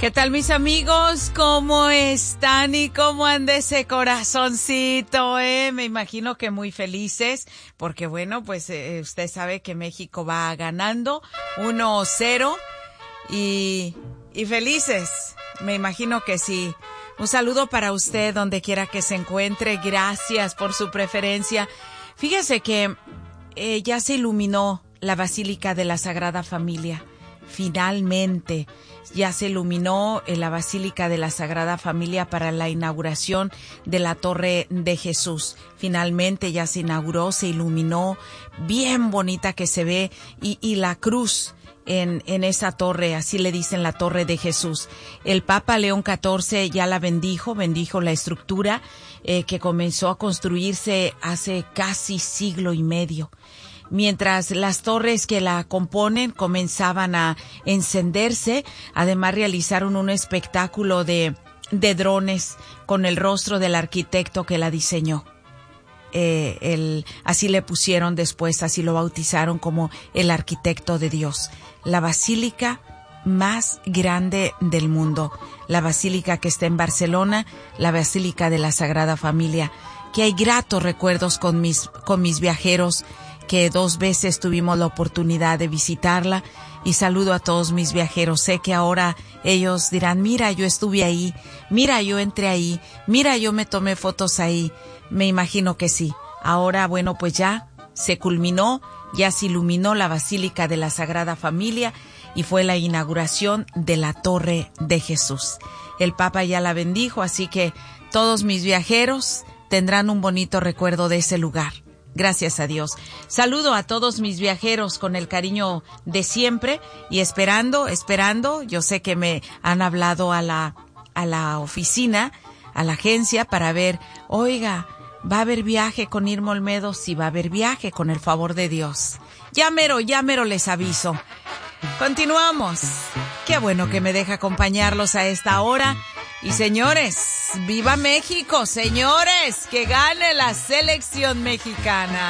¿Qué tal, mis amigos? ¿Cómo están y cómo anda ese corazoncito, Me imagino que muy felices, porque bueno, pues usted sabe que México va ganando 1-0 y felices. Me imagino que sí. Un saludo para usted donde quiera que se encuentre. Gracias por su preferencia. Fíjese que ya se iluminó la Basílica de la Sagrada Familia. Finalmente ya se iluminó la Basílica de la Sagrada Familia para la inauguración de la Torre de Jesús. Finalmente ya se inauguró, se iluminó, bien bonita que se ve, y la cruz en esa torre, así le dicen, la Torre de Jesús. El Papa León XIV ya la bendijo la estructura que comenzó a construirse hace casi siglo y medio. Mientras las torres que la componen comenzaban a encenderse, además realizaron un espectáculo de drones con el rostro del arquitecto que la diseñó. Así le pusieron después, así lo bautizaron como el arquitecto de Dios. La basílica más grande del mundo, la basílica que está en Barcelona, la Basílica de la Sagrada Familia, que hay gratos recuerdos con mis viajeros, que 2 veces tuvimos la oportunidad de visitarla, y saludo a todos mis viajeros. Sé que ahora ellos dirán, mira, yo estuve ahí, mira, yo entré ahí, mira, yo me tomé fotos ahí. Me imagino que sí. Ahora, bueno, pues ya se culminó, ya se iluminó la Basílica de la Sagrada Familia y fue la inauguración de la Torre de Jesús. El Papa ya la bendijo, así que todos mis viajeros tendrán un bonito recuerdo de ese lugar. Gracias a Dios. Saludo a todos mis viajeros con el cariño de siempre y esperando, yo sé que me han hablado a la oficina, a la agencia para ver, oiga, ¿va a haber viaje con Irma Olmedo? Sí, va a haber viaje, con el favor de Dios. Ya mero les aviso. Continuamos. Qué bueno que me deja acompañarlos a esta hora. Y señores, ¡viva México! Señores, que gane la selección mexicana.